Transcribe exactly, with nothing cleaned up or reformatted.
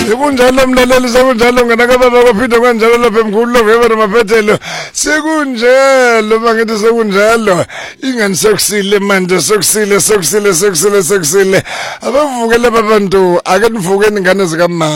Sekunjalo mlaleli sekunjalo ngana kababa kwaphinde kanjalo lapha emkhulu loveva namaphethelo sekunjalo bangithi sekunjalo ingani sokusile manje sokusile sokusile sokusile sokusile abavukele babantu ake nivukeni ingane zika